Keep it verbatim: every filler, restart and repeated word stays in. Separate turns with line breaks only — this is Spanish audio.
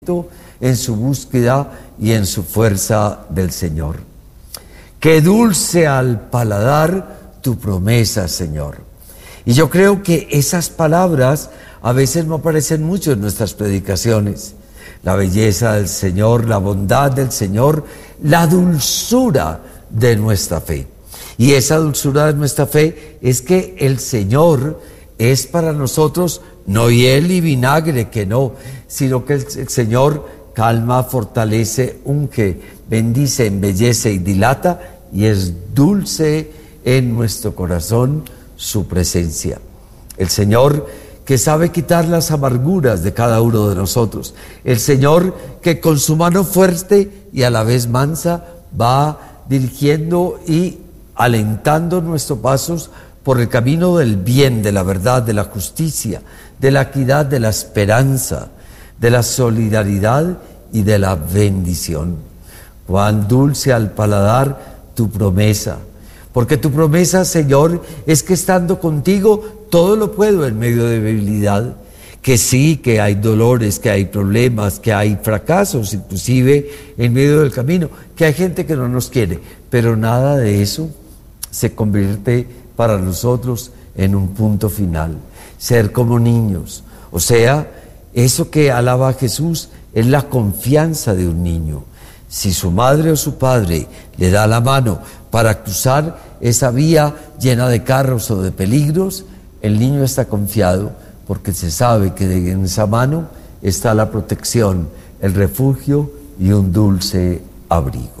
en su búsqueda y en su fuerza del Señor. Qué dulce al paladar tu promesa, Señor. Y yo creo que esas palabras a veces no aparecen mucho en nuestras predicaciones. La belleza del Señor, la bondad del Señor, la dulzura de nuestra fe. Y esa dulzura de nuestra fe es que el Señor es para nosotros no hiel y vinagre, que no, sino que el, el Señor calma, fortalece, unge, bendice, embellece y dilata, y es dulce en nuestro corazón su presencia. El Señor que sabe quitar las amarguras de cada uno de nosotros. El Señor que con su mano fuerte y a la vez mansa va dirigiendo y alentando nuestros pasos por el camino del bien, de la verdad, de la justicia, de la equidad, de la esperanza, de la solidaridad y de la bendición. Cuán dulce al paladar tu promesa, porque tu promesa, Señor, es que estando contigo todo lo puedo en medio de debilidad, que sí, que hay dolores, que hay problemas, que hay fracasos, inclusive en medio del camino, que hay gente que no nos quiere, pero nada de eso se convierte para nosotros en un punto final. Ser como niños, o sea, eso que alaba a Jesús es la confianza de un niño. Si su madre o su padre le da la mano para cruzar esa vía llena de carros o de peligros, el niño está confiado porque se sabe que en esa mano está la protección, el refugio y un dulce abrigo.